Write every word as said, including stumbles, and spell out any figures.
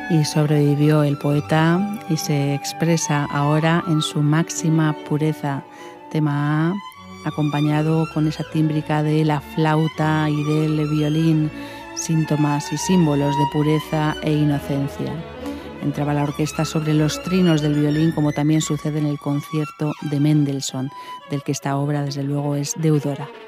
Y sobrevivió el poeta y se expresa ahora en su máxima pureza, tema A, acompañado con esa tímbrica de la flauta y del violín, síntomas y símbolos de pureza e inocencia. Entraba la orquesta sobre los trinos del violín, como también sucede en el concierto de Mendelssohn, del que esta obra desde luego es deudora.